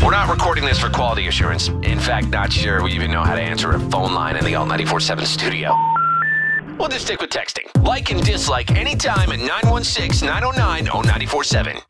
We're not recording this for quality assurance. In fact, not sure we even know how to answer a phone line in the Alt 94.7 studio. We'll just stick with texting. Like and dislike anytime at 916-909-0947.